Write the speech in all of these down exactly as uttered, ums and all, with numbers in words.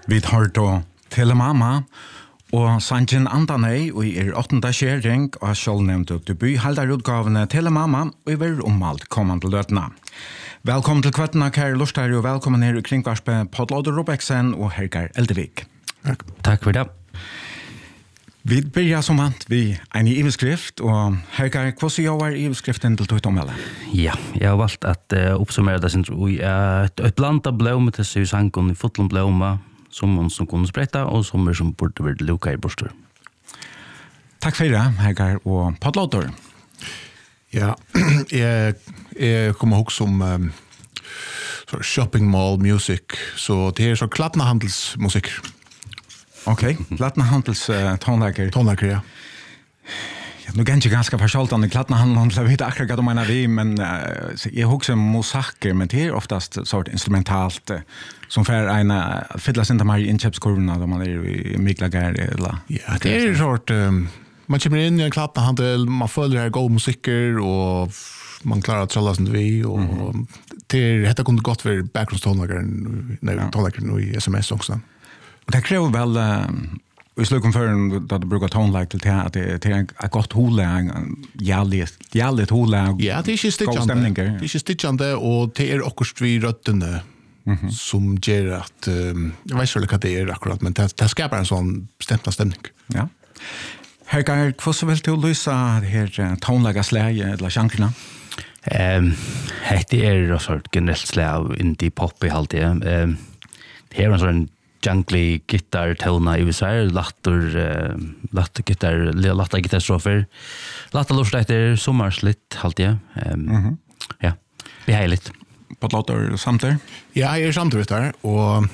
Vi har då Telemama og Sanjin Andanei og er åttende skjering av sjålnevnte debut halderutgavene Telemama og i ver ommalt kommende løtene. Velkommen til kvettene, kjære Lorstad, og velkommen her i kringvarspe Podlåder Robeksen og Hergar Eldevik. Takk. Takk for det. Vi begynner som vant vi en iveskrift, og Hergar, hvordan gjør iveskriften til tøyt omhelle? Ja, jeg har valgt at uh, oppsummere det sin tro. Et, et blant av blåme til seg sangen i fotlen blåme, som man som kunne sprette, og som er som burde være luka i bostor. Takk for det, Hergar og Podlåder. Ja, jeg, jeg kommer ihåg som um, shopping mall music, så det er så klattnehandelsmusikk. Okej, okay. Klattnehandels uh, tonlager. Tonlager, ja. Ja, nu kan jag ganska försålt om klattnehandel, jag vet akkurat vad de menar vi, men uh, jag har också mosaker, men det är oftast sort instrumentalt uh, som för en uh, fiddlas inte mer i inköpskurvorna då man är i Miklagar eller... Ja, det är sort... Um, man kommer in i en klattnehandel, man följer här god musiker och man klarar att tralla som vi och mm. det detta kunde gott för bakgrundstonlagaren när ja. Tonlagaren i sms också. Det kräver väl uh, vi skulle konfirmera att det brukar tonlag till att det är ett gott hålläge, jävligt jävligt hålläge. Ja, det är inte stickande. Det är inte stickande och det är också vi rötterna mm-hmm. som gör att um, jag vet inte vad det är akkurat, men det, det skapar en sån stämta stämning. Ja. Hergar, hvordan vil du løse det her tonlagaslæge eller sjankrene? Um, det er også et generelt slag av indie-pop i halvtid. Um, det er en sånn jungly gitar-tona i seg, latter, uh, latter gitar, latter gitarstråfer, latter lort etter sommarslitt halvtid. Um, mm-hmm. Ja, vi har litt. På et låter samtidig? Ja, jeg er samtidig der, og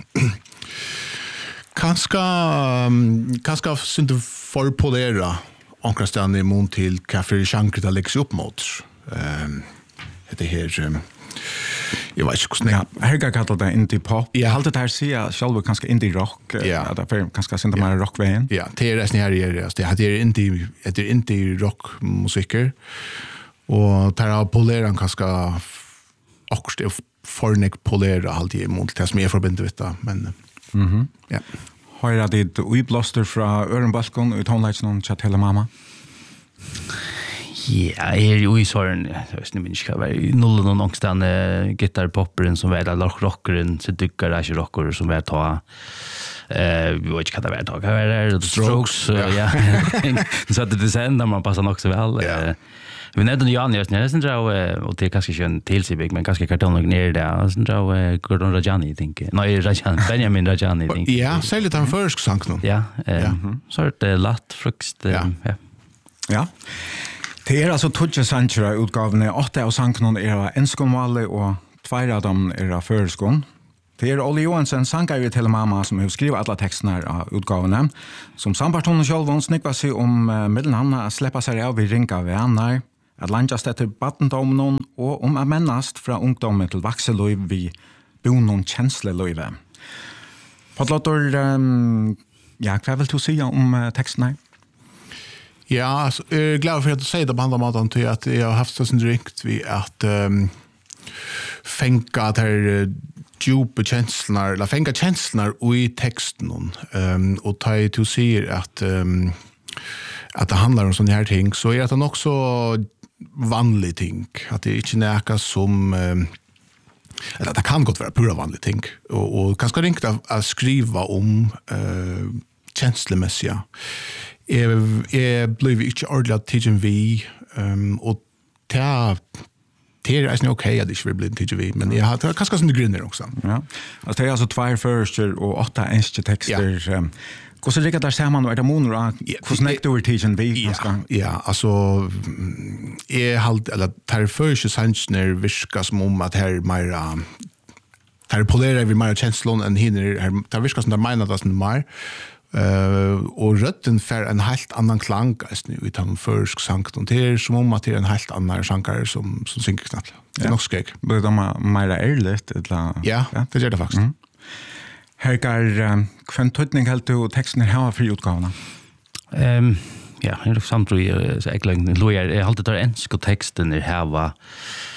kanskje, kanskje synes du forpolera omkring i mån til hva for sjankret det legger seg opp mot. Um, det her, um, jeg vet ikke hvordan jeg... Ja, Hergar kallar det indie-pop. Ja. Jeg halte det her sier selv kanskje indie-rock. Ja. Det er kanskje synes det mer rockveien. Ja, det er resten her er det. Det er indie, det er indie-rock-musikker. Og det er polera kanskje akkurat det fornek polera alltid i mån til det som jeg forbinder vidt da. Men, mm-hmm. ja. Har jeg ditt uiblåster fra Ørenbalkon og tonlagsnån til Telemama? Ja, jeg er jo i svaren, jeg vet ikke, jeg vet ikke, nullen og noenstående gitarpopperen som er rockeren, så dykker det ikke rocker som er ta. Uh, vi vet ikke hva det er ta, hva er det? Strokes, ja. Så det er sen, der man passer nok så vel. Ja. Vi nevnte Jan just nu, sen tror jag, och det är kanske inte en tillsibig, men kanske kartonlag ner där, sen tror jag Gordon Rajani, tänker jag. Nej, Rajani, Benjamin Rajani, tänker jag. Ja, särskilt han försk sang nu. Ja, eh, mm-hmm. så är det latt, frukt, ja. ja. Ja. Det är alltså Tudje Sanchera utgavene, åtta av sangknon är enskomvalle och två av dem är förskon. Det är Olle Johansen, sangare i Telemama, som har skrivit alla texterna av utgavene. Som sampartonen själv snickvar sig om uh, mellanhamna att släppa sig av vid ringa vänner, att landjast etter baddendommen og om å mennast fra ungdommen til vakseløyv vi bonon kjensleløyve. Podlåter, um, ja, hva vil du si om uh, teksten her? Ja, altså, jeg er glad for at du sier det på andre måten til at jeg har haft sånn drygt vi at um, fenga at her uh, djupe kjensler, eller fenga kjensler i teksten, um, og ta i til å si at, um, at det handler om sånne her ting, så er det nok så vanlig ting, at det ikke er noe som um, eller det kan godt være pura vanlig ting og, og kanskje ringt av å skrive om uh, kjenslemessige jeg, jeg ble ikke ordentlig tidsen vi um, og det er det er ikke ok at det ikke vil bli tidsen vi men jeg har kanskje sånne grunner også ja. Altså det er altså tvær førster og åtta enske tekster ja. um, Hvordan ligger det sammen og er det måneder av hvordan er det over tidsen vi? Ja, ja, altså jeg halt, eller tar første sannsjoner virker som om at her mer tar polerer vi mer kjenslån enn hinner tar virker som det mener det som mer uh, og røtten får en helt annan klang utan først sankt og det er som om at det er en helt annan sankare som, som synger knall det er ja. Nok skjeg Blir det mer ærlig? Ja, ja, det gjør det faktisk mm. Hergar, hvem tøytning helt du teksten her for utgavene? Um, ja, jeg er samtidig, jeg har alltid tar ensk og teksten her hava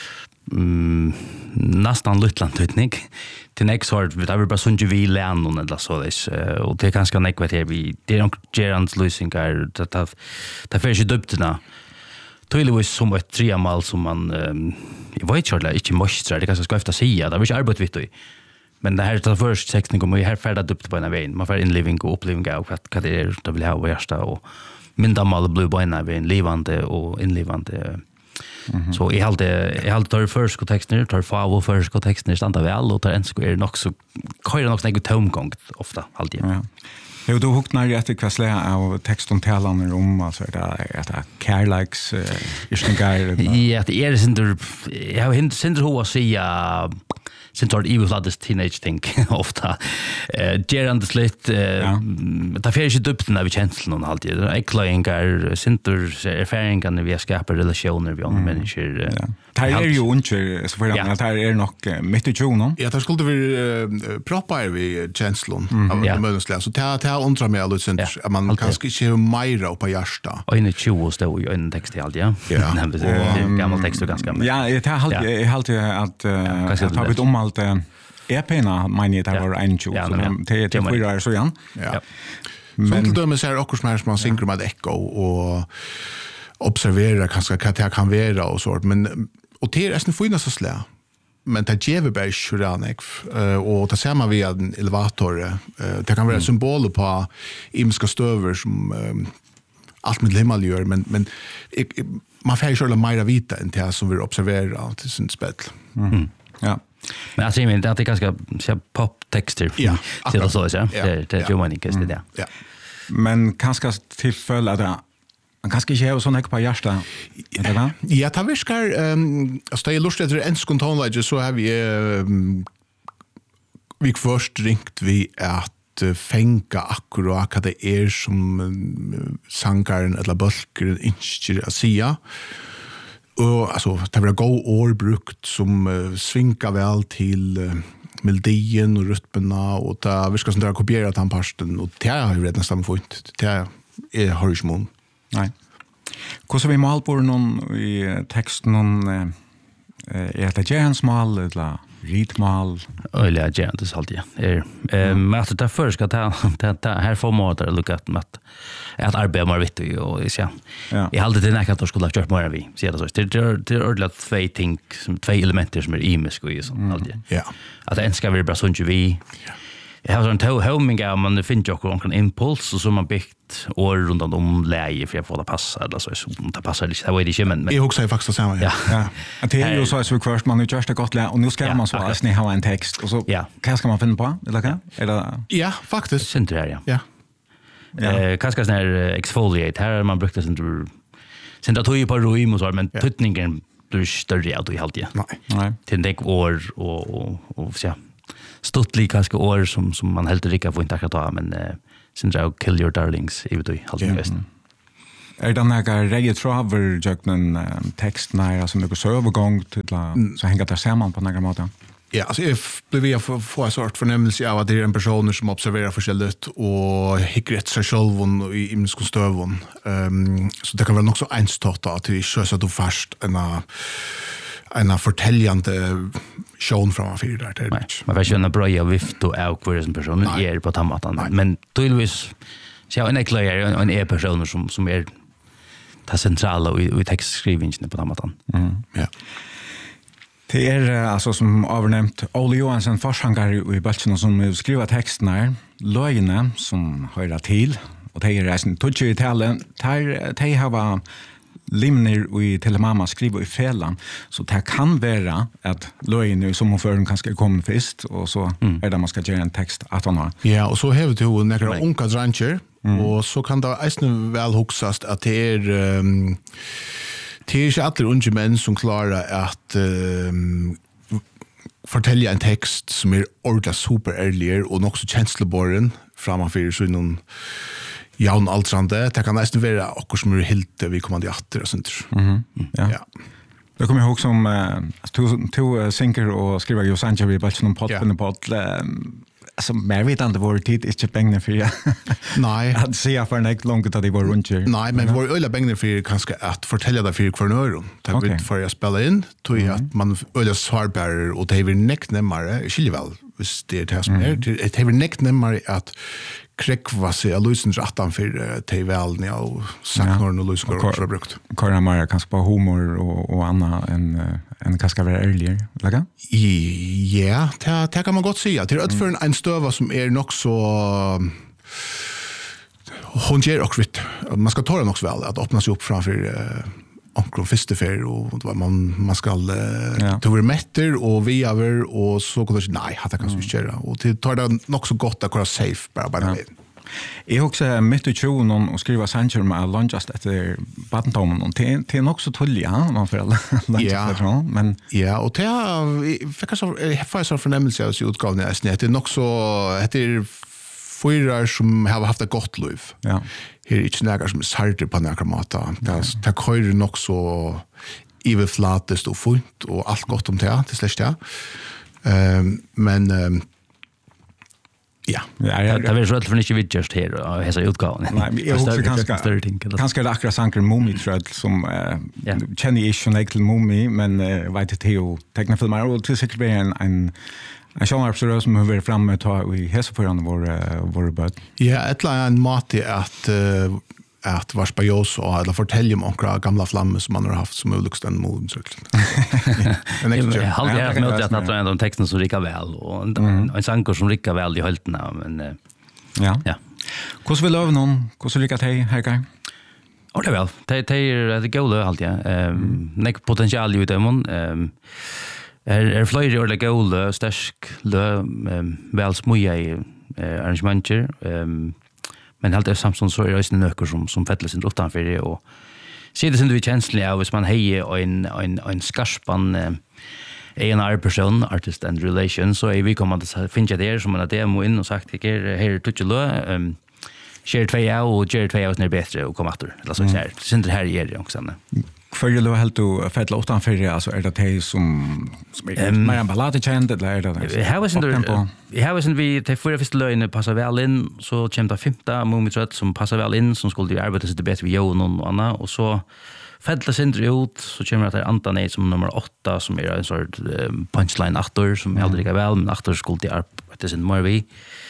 mm, nästan Lutland teknik till nästa sort vi har bara sånt vi lärn eller så det och det kanske näkvat här vi det är Gerards lösningar det att det för sig dubtna tydligen var som ett tremal som man jag vet inte inte måste det kanske ska efter säga det var inte arbete vet du men det här är först teknik och vi har färdat upp på en väg man får in living och uppleving och vad det är det vill ha värsta och min dammal blue på en väg levande och inlevande. Mm-hmm. Så jag hade jag hade tar först kontexter tar favo först kontexter standa väl och tar en sko är nog så köra nog snägg tomgång ofta alltid. Ja. Jo då huknar jag efter kvaslä av texten talan om alltså det är det Carlikes är sen guy. Ja, det är sen jag har inte sen hur att säga sen tar evil laddest teenage think ofta. Eh Gerard the slit eh det finns ju dubbelt när vi känslan alltid. Eklingar center erfaringarna vi skapar relationer vi andra människor. Det är ju inte så för att det är nog mitt i tjugon. Ja, det skulle vi proppa vi känslan av mönsliga så ta ta undrar mig alltså att man kanske inte mer på hjärta. Och in i tjugo står ju en text helt ja. Ja. Gammal text och ganska. Ja, det har halt halt att ta bit om allt är pena meine det var en tjugo så det det för så igen. Ja. Men så då ser också mer som man synker med echo och observera kanske vad det kan vara och så men och det är nästan fina så slä men det ger väl sjuranek och det ser man via en elevator det kan vara symboler på imska stöver som allt med himmel gör men men man får ju själva mer vita än det som vi observerar till sin spel. Mm. Ja. Men alltså men det är ganska så poptexter. Ja. Det är så så. Det det gör man inte det där. Ja. Men kanske tillfälle att man kanske inte har sån här på hjärta. Eller ja, det viskar ehm alltså det är lustigt att en skontonlage så har vi vi först ringt vi att fänga akkurat vad det är som sankaren eller bulkaren inte att säga. Och alltså det var gå år brukt som uh, svinka väl till uh, melodien och rytmerna och det vi ska sånt där kopiera den parten och det har ju redan stämt fint. Det är har ju smon. Nej. Hur så vi mal på någon i texten någon eh är det Jens mal eller ritmal eller Jens alltid. Är eh men att det först ska ta det här formatet look at mat. Att arbeta mer vitt och så. Ja. Jag hade det näka att skulle ha gjort mer vi. Ser det så. Det det är ordentligt två ting som två elementer som är imisk och så alltid. Ja. Att det ska vi bara sånt ju vi. Jag har sån tå homing av man finner ju också en impuls och så man byggt år runt om läge för att få det passa eller så så det passar lite. Det var det inte men jag också faktiskt samma. Ja. Ja. Att det är ju så att vi först man nu just det gott lä och nu ska man så att ni har en text och så vad ska man finna på eller vad? Eller ja, faktiskt. Synd det här ja. Ja. Eh kanske sån här exfoliate här man brukar sen sen att ju på ruim och så men tutningen du större att du helt ja. Nej. Nej. Till det år och och och så stuttlig kanske år som som man helt rika får inte ta men eh sen dra kill your darlings i vet du helt yeah. just. Är det några reggae travel jukten text när som något så övergång till mm. så hänger det samman på några måter. Ja, alltså jag blev jag få få en sort förnämelse av att det är en person som observerar förskället och hickret sig själv i imskostövon. Ehm så det kan vara också en start att vi kör så att du fast en en förtäljande shown från fyra där till. Man vet ju en bra jag vift och är kvar som person är på tamatan men tydligvis så jag en eklar en är person som som är ta centrala och i textskrivningen på tamatan. Mm. Ja. Det är alltså som avnämnt Ole Johansson forsangare i Balchen som skriver texterna lögene som höra till och det är resten tog ju talen tar de har limner i till mamma skriver i fällan så det kan vara att lögene som hon för kanske kommer först och så mm. är det man ska göra en text att hon har. Ja, och så har vi ju några unga dranger mm. och så kan det även väl huxast att det är um, det är inte alla unga män som klarar att um, fortälja en text som är ordentligt superärlig och också känsloborren framför så någon jaun altrande. Det kan nästan vara också som är helt vi kommer till åter och sånt. Mhm. Ja. Ja. Det kommer jag ihåg som uh, to to uh, sinker och skriva ju Sancho i Balchen på podden på alltså mer vet inte vår tid inte pengar för jag. Nej. Att se för en ek långt att det var runt. Nej, men vår ölla pengar för kanske att fortälja det för kvar öron. Ta vid för jag spela in tror jag att man ölla svarbar och det är näck närmare skiljer väl visst det är som är det är näck närmare att krekva sig a lusens attan för T V-alni och saknorn och lusens går också brukt. Kora Mara kanske på humor och, och annat än, än kanske vara ärligare, lägga? Ja, det, det kan man gott säga. Det är ett för en, en stöva som är nog så hon ger också vitt. Man ska ta den också väl att öppna sig upp framför uh, omkring fistefer och man, man ska uh, ja. ta över mätter och vi över och så går det nej, det kan vi inte göra. Och det tar det nog så gott att vara safe bara bara med. Jag också mitt i tjugon och skriva sanger med lunchast efter badtommen och det det är nog så tulliga man för alla ja. men ja och det är fick så jag så förnämelse av utgåvan är snett det är nog så heter fyra som har haft ett gott liv. Ja. Här är inte några som är sarter på några mata. Det det kör nog så överflatest och fint och allt gott om det till släkt ja. Ehm men um, ja, ja, ja, det är så att för inte vi just här och hesa utgåvan. Nej, jag också ganska ganska det akkurat sanker Mummy Thread som uh, känner ju inte till Mummy men uh, vet det ju tecknafilmer och till säkert en en jag känner absolut som hur vi framme ta i hesa för vår vår bud. Ja, ett en mat att uh, att vara spajos och eller fortälja om några gamla flammor som man har haft som olycksdan mod så. Jag har aldrig mött att något av de texterna som rikar väl och en, en sankor som rikar väl i höltena men ja. Ja. Hur vill över någon? Hur rikar dig här gång? Ja, det väl. Det är det går allt ja. Ehm nek potential ju dem. Ehm är är flyger eller goal stark lö väl smuja i arrangementer. Ehm men helt är Samson så är det en nöcker som som fettlar sin utanför det och ser det som du känslig av hvis man hejer en en en skarpan eh, en annan person artist and relations så är vi kommer att finna det som en demo in och sagt att här här touch lö ehm share två år och share två år när bättre och komma åter eller så här sen det här är det också sen för ju då helt du fettlar utanför det alltså är det det som som är mer en ballad känd eller är det här var sen då här var sen vi till förra första lögnen passar väl in så kommer det femta Mumitrött som passar väl in som skulle arbeta sig det bättre vi gör någon annan och så fettlar sen ut så kommer det Anton som nummer åtta som är en sort punchline aktor som jag aldrig väl men aktor skulle det arbeta sin mer vi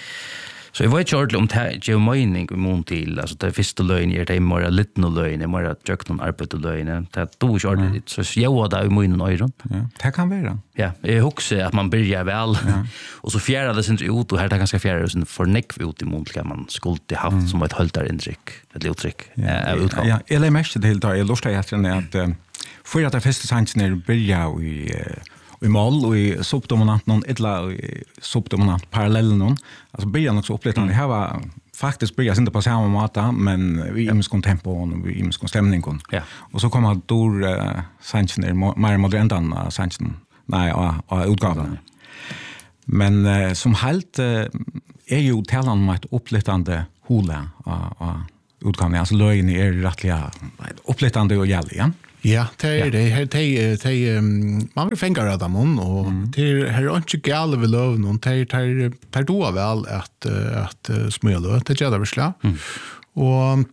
så jag var inte ordentligt om det är mening i mån till, alltså det första lögn är det mer liten lögn, det är mer att jag kan arbeta lögn, det är då inte ordentligt, så jag var där i mån öron. Ja, det kan vara. Ja, jag också att man börjar väl, ja. Och så fjärrar det sig inte ut, och här är det ganska fjärrar sen för näck ut i mån till att man skulle ha haft mm. som ett höljtarintryck, ett uttryck. Ja, ja, ja, jag lär mest till det, jag lustar att för att det första sanchen börjar i i mål och i subdominant någon eller subdominant parallell någon alltså börjar också upplevande det här var faktiskt börjar inte på samma mata men vi ims tempo och vi ims stämning ja och så kommer då uh, sanchen mer modernt än sanchen nej och utgåvan men uh, som helt uh, är ju talan om ett upplevande hula och utgåvan alltså lögn är rättliga upplevande och gälliga. Ja, det är det. Det det man vill fänga av dem och det här är inte gale vi lov någon det det det då väl att att smöla det gör det väl och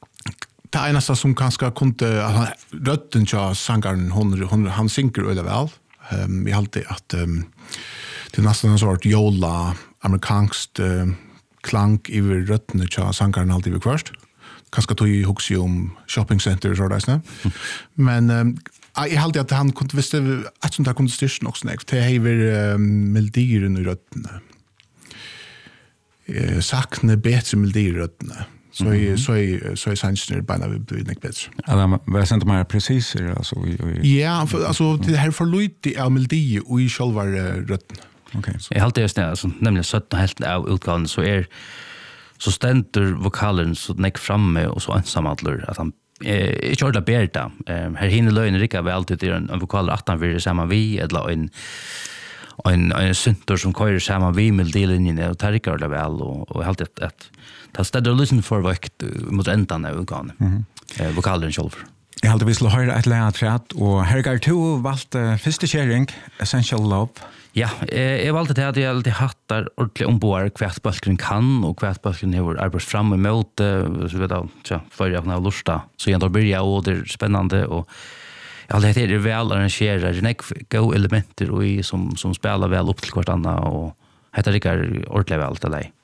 det ena som kanske kunde rötten så sangaren hon hon han synker eller väl vi har alltid att det nästan en sort jola amerikanskt klank i rötten så sangaren alltid vi först kanske tog i huxi om shopping center så där snä. Men um, jag hade att han kunde visste att sånt där kunde styrst också näck. Det är väl melodier i rötterna. Eh sakna bättre melodier i rötterna. Så mm-hmm. så är så är sanningen bara vi blir näck bättre. Alltså vad sent mer precis alltså vi ja, för, alltså det här för lite av melodi och i själva rötterna. Okej. Okay, jag hade just det alltså nämligen sjutton helt av utgåvan så är så ständer vokalen så näck framme och så ensamadler att han eh inte ordla berta eh här hinner lögnen rika väl alltid är en vokal åttan vill samma vi eller en en en syntor som kör samma vi med dellinjen och tarikar det väl och och helt ett ett ta städer listen för vakt mot ändan av vokalen. Mhm. Eh vokalen själv. Jeg halte vi skulle høre et lærer træt, og Hergar, du valgte første kjering, Essential Love. Ja, eh, jeg valgte det at jeg alltid hattar ordentlig ombord hva balkeren kan, og hva balkeren har arbeidt frem i møte, så vet jeg, tja, før jeg har lurt da. Så jeg da blir jeg, og det er spennende, og jeg har det er vel arrangerer, det er gode elementer og i, som, som spiller vel opp til hvert annet, og heter det ikke ordentlig vel til deg.